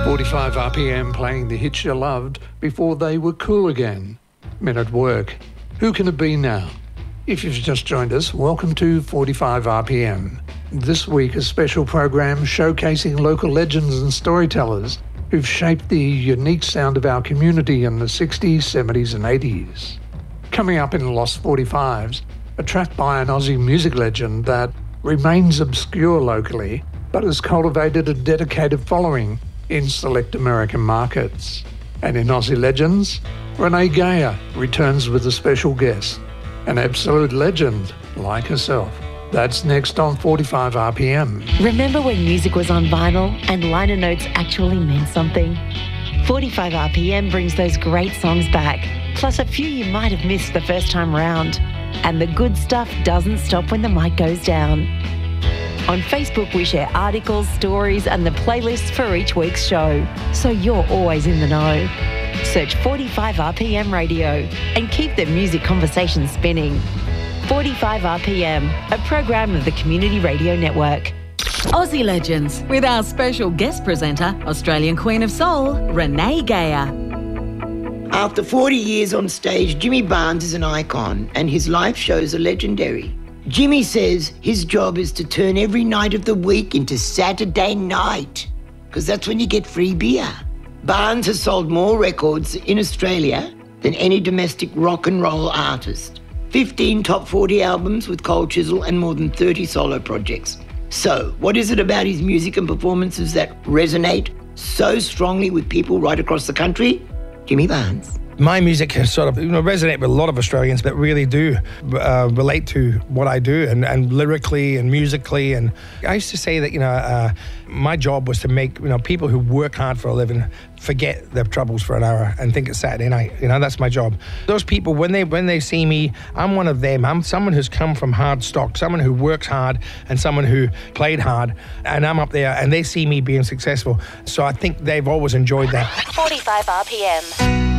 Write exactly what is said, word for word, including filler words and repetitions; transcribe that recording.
forty-five R P M playing the hits you loved before they were cool again. Men at Work. Who can it be now? If you've just joined us, welcome to forty-five R P M. This week a special program showcasing local legends and storytellers who've shaped the unique sound of our community in the sixties, seventies and eighties. Coming up in Lost forty-fives, a track by an Aussie music legend that remains obscure locally but has cultivated a dedicated following in select American markets. And in Aussie Legends, Renee Geyer returns with a special guest, an absolute legend like herself. That's next on forty-five R P M. Remember when music was on vinyl and liner notes actually meant something? forty-five R P M brings those great songs back, plus a few you might have missed the first time round. And the good stuff doesn't stop when the mic goes down. On Facebook, we share articles, stories and the playlists for each week's show, so you're always in the know. Search forty-five R P M Radio and keep the music conversation spinning. forty-five R P M, a program of the Community Radio Network. Aussie Legends, with our special guest presenter, Australian Queen of Soul, Renee Geyer. After forty years on stage, Jimmy Barnes is an icon and his live shows are legendary. Jimmy says his job is to turn every night of the week into Saturday night, because that's when you get free beer. Barnes has sold more records in Australia than any domestic rock and roll artist. fifteen top forty albums with Cold Chisel and more than thirty solo projects. So, what is it about his music and performances that resonate so strongly with people right across the country? Jimmy Barnes. My music has sort of, you know, resonate with a lot of Australians that really do uh, relate to what I do and, and lyrically and musically. And I used to say that, you know, uh, my job was to make, you know, people who work hard for a living forget their troubles for an hour and think it's Saturday night. You know, that's my job. Those people, when they when they see me, I'm one of them. I'm someone who's come from hard stock, someone who works hard and someone who played hard. And I'm up there and they see me being successful. So I think they've always enjoyed that. forty-five R P M.